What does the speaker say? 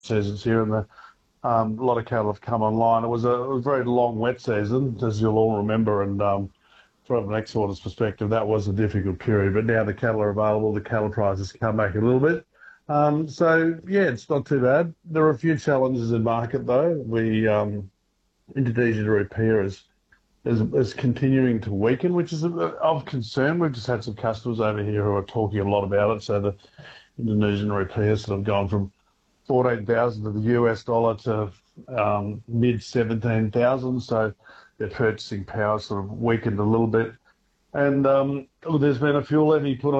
seasons here, and a lot of cattle have come online. It was a very long wet season, as you'll all remember, and from an exporter's perspective, that was a difficult period. But now the cattle are available, the cattle prices come back a little bit. So yeah, it's not too bad. There are a few challenges in market though. Indonesian rupiah is continuing to weaken, which is of concern. We've just had some customers over here who are talking a lot about it. So the Indonesian rupiah has sort of gone from 14,000 of the US dollar to mid 17,000. So their purchasing power sort of weakened a little bit. And there's been a fuel levy put